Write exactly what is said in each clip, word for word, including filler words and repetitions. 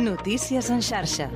Notícies en xarxa.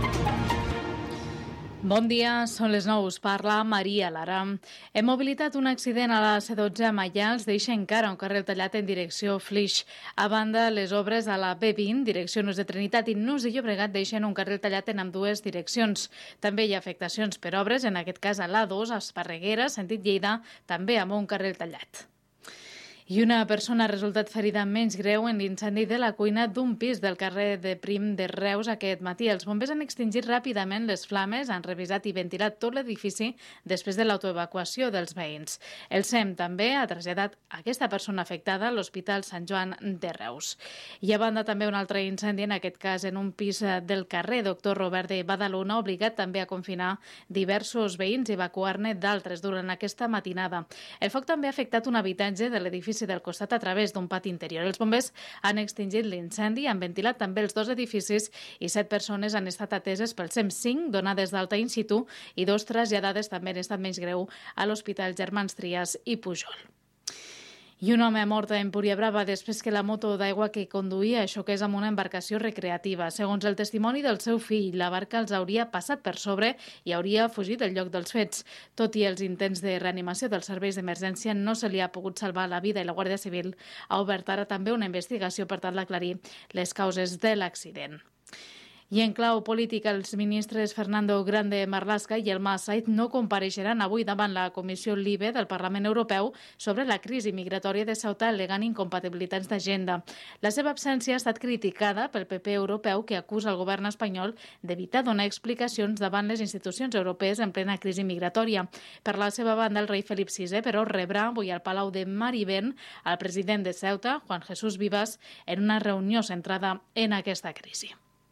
Bon dia, són les nou, us parla Maria Lara. Hem mobilitat un accident a la C dotze a Maials, deixa encara un carril tallat en direcció Flix. A banda, les obres a la B vint, direcció Nus de Trinitat i Nus de Llobregat, deixen un carril tallat en ambdues direccions. També hi ha afectacions per obres, en aquest cas a l'A dos, a Esparreguera, sentit Lleida, també amb un carril tallat. I una persona ha resultat ferida menys greu en l'incendi de la cuina d'un pis del carrer de Prim de Reus aquest matí. Els bombers han extingit ràpidament les flames, han revisat i ventilat tot l'edifici després de l'autoevacuació dels veïns. El S E M també ha traslladat aquesta persona afectada a l'Hospital Sant Joan de Reus. I a banda també un altre incendi, en aquest cas en un pis del carrer Doctor Robert de Badalona, obligat també a confinar diversos veïns i evacuar-ne d'altres durant aquesta matinada. El foc també ha afectat un habitatge de l'edifici del costat a través d'un pati interior. Els bombers han extingit l'incendi, han ventilat també els dos edificis i set persones han estat ateses pel C E M cinc, donades d'alta in situ, i dos traslladades també en estat menys greu a l'Hospital Germans Trias i Pujol. I un home ha mort a Empuriabrava després que la moto d'aigua que conduïa xoqués amb una embarcació recreativa. Segons el testimoni del seu fill, la barca els hauria passat per sobre i hauria fugit del lloc dels fets. Tot i els intents de reanimació dels serveis d'emergència, no se li ha pogut salvar la vida i la Guàrdia Civil ha obert ara també una investigació per tal d'aclarir les causes de l'accident. I en clau política, els ministres Fernando Grande Marlaska i Elma Said no compareixeran avui davant la Comissió LIBE del Parlament Europeu sobre la crisi migratòria de Ceuta, al·legant incompatibilitats d'agenda. La seva absència ha estat criticada pel P P europeu, que acusa el govern espanyol d'evitar donar explicacions davant les institucions europees en plena crisi migratòria. Per la seva banda, el rei Felip sisè, però, rebrà avui al Palau de Marivent el president de Ceuta, Juan Jesús Vivas, en una reunió centrada en aquesta crisi.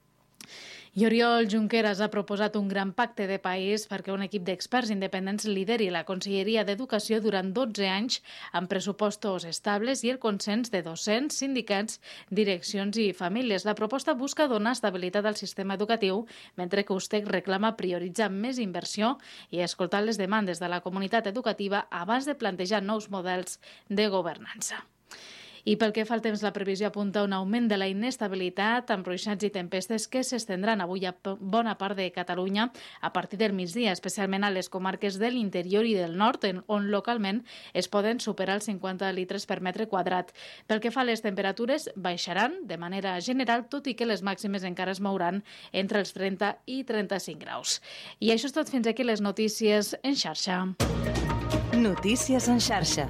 I Oriol Junqueras ha proposat un gran pacte de país perquè un equip d'experts independents lideri la Conselleria d'Educació durant dotze anys amb pressupostos estables i el consens de docents, sindicats, direccions i famílies. La proposta busca donar estabilitat al sistema educatiu, mentre que USTEC reclama prioritzar més inversió i escoltar les demandes de la comunitat educativa abans de plantejar nous models de governança. I pel que fa al temps, la previsió apunta un augment de la inestabilitat amb ruixats i tempestes que s'estendran avui a bona part de Catalunya a partir del migdia, especialment a les comarques de l'interior i del nord, on localment es poden superar els cinquanta litres per metre quadrat. Pel que fa a les temperatures, baixaran de manera general, tot i que les màximes encara es mouran entre els trenta i trenta-cinc graus. I això és tot, fins aquí les notícies en xarxa. Notícies en xarxa.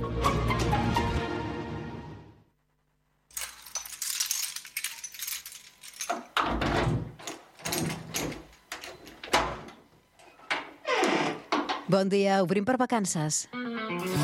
Bon dia, obrim per vacances.